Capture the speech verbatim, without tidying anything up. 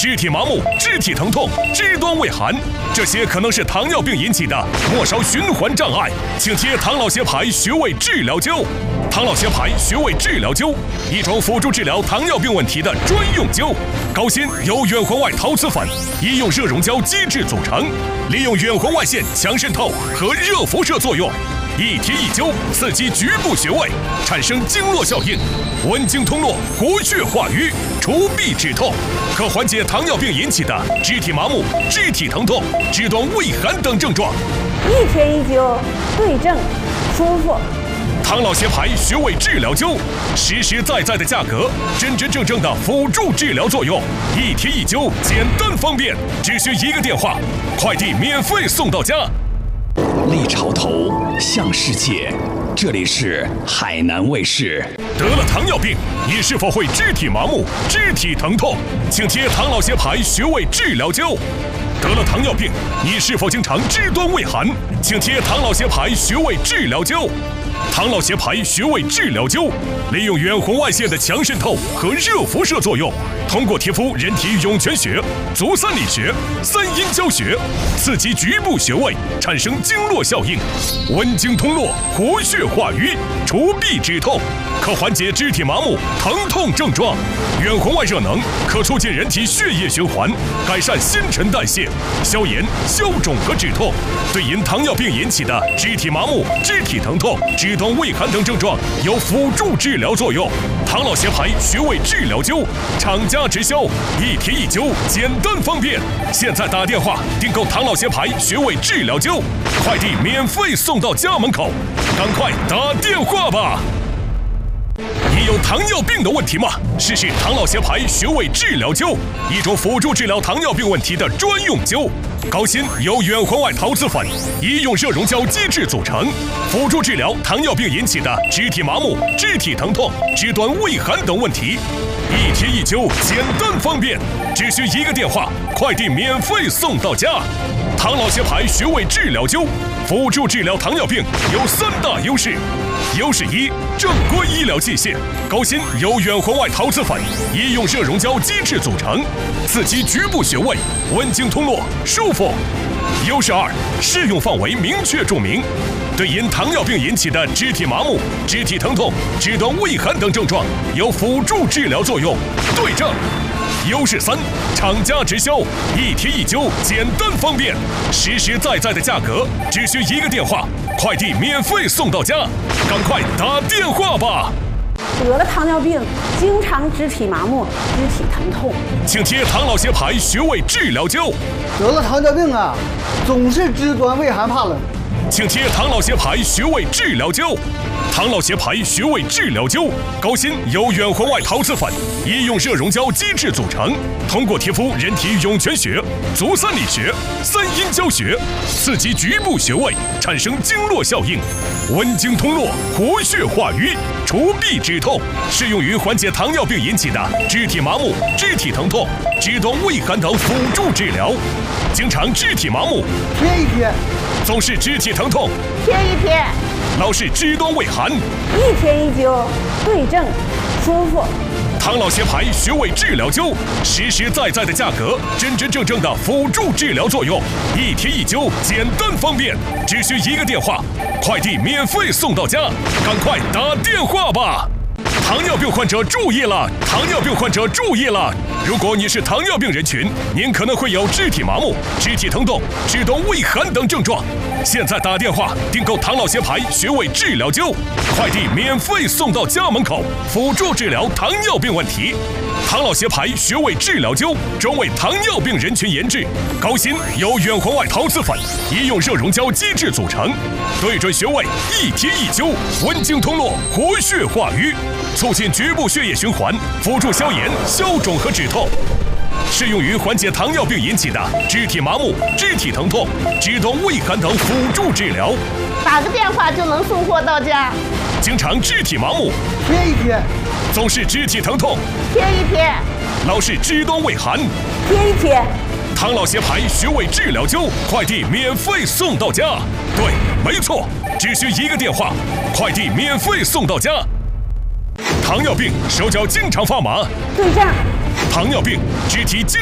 肢体麻木、肢体疼痛、肢端畏寒，这些可能是糖尿病引起的末梢循环障碍，请贴唐老协牌穴位治疗灸。唐老协牌穴位治疗灸，一种辅助治疗糖尿病问题的专用灸。高锌由远红外陶瓷粉、医用热熔胶基质组成，利用远红外线强渗透和热辐射作用，一贴一灸，刺激局部穴位，产生经络效应，温经通络，活血化瘀，除痹止痛，可缓解糖尿病引起的肢体麻木、肢体疼痛、肢端畏寒等症状。 一贴一灸，对症，舒服。 唐老协牌穴位治疗灸，实实在在的价格，真真正正的辅助治疗作用，一贴一灸，简单方便，只需一个电话，快递免费送到家。 立潮头，向世界，这里是海南卫视。 得了糖尿病，你是否会肢体麻木、肢体疼痛？请贴唐老协牌穴位治疗灸。得了糖尿病，你是否经常肢端畏寒？请贴唐老协牌穴位治疗灸。唐老协牌穴位治疗灸，利用远红外线的强渗透和热辐射作用，通过贴敷人体涌泉穴、足三里穴、三阴交穴，刺激局部穴位，产生经络效应，温经通络，活血化瘀，除痹止痛，可缓解肢体麻木、疼痛症状。远红外热能可促进人体血液循环，改善新陈代谢，消炎、消肿和止痛，对因糖尿病引起的肢体麻木、肢体疼痛、肢端畏寒等症状有辅助治疗作用。唐老协牌穴位治疗灸，厂家直销，一贴一灸，简单方便。现在打电话订购唐老协牌穴位治疗灸，快递免费送到家门口，赶快打电话吧！你有糖尿病的问题吗？试试唐老协牌穴位治疗灸，一种辅助治疗糖尿病问题的专用灸。高锌由远红外陶瓷粉、医用热熔胶基质组成，辅助治疗糖尿病引起的肢体麻木、肢体疼痛、肢端畏寒等问题。一贴一灸，简单方便，只需一个电话，快递免费送到家。唐老协牌穴位治疗灸，辅助治疗糖尿病有三大优势。优势一，正规医疗器械，高锌由远红外陶瓷粉、医用热熔胶基质组成，刺激局部穴位，温经通络，舒服。优势二，适用范围明确注明，对因糖尿病引起的肢体麻木、肢体疼痛、肢端畏寒等症状有辅助治疗作用，对症。优势三，厂家直销，一贴一灸，简单方便，实实在在的价格，只需一个电话，快递免费送到家，赶快打电话吧！ 得了糖尿病，经常肢体麻木、肢体疼痛， 请贴唐老协牌穴位治疗灸。 得了糖尿病啊，总是肢端畏寒怕冷， 请贴唐老协牌穴位治疗灸。唐老协牌穴位治疗灸，高锌由远红外陶瓷粉、医用热熔胶基质组成，通过贴敷人体涌泉穴、足三里穴、三阴交穴，刺激局部穴位，产生经络效应，温经通络，活血化瘀，除痹止痛，适用于缓解糖尿病引起的肢体麻木、肢体疼痛、肢端畏寒等辅助治疗。经常肢体麻木， 贴一贴； 总是肢体疼痛， 贴一贴； 老是肢端畏寒， 一贴一灸，对症，舒服。 唐老协牌穴位治疗灸，实实在在的价格，真真正正的辅助治疗作用，一贴一灸，简单方便，只需一个电话，快递免费送到家，赶快打电话吧！糖尿病患者注意了！糖尿病患者注意了！如果你是糖尿病人群，您可能会有肢体麻木、肢体疼痛、肢端畏寒等症状。现在打电话订购唐老协牌穴位治疗灸，快递免费送到家门口，辅助治疗糖尿病问题。唐老协牌穴位治疗灸专为糖尿病人群研制，高锌由远红外陶瓷粉、医用热熔胶基质组成，对准穴位一贴一灸，温经通络，活血化瘀，促进局部血液循环，辅助消炎、消肿和止痛，适用于缓解糖尿病引起的肢体麻木、肢体疼痛、肢端畏寒等辅助治疗。 打个电话就能送货到家。 经常肢体麻木， 贴一贴； 总是肢体疼痛， 贴一贴； 老是肢端畏寒， 贴一贴。 唐老协牌穴位治疗灸，快递免费送到家。对，没错，只需一个电话，快递免费送到家。糖尿病手脚经常发麻， 对症。 糖尿病肢体经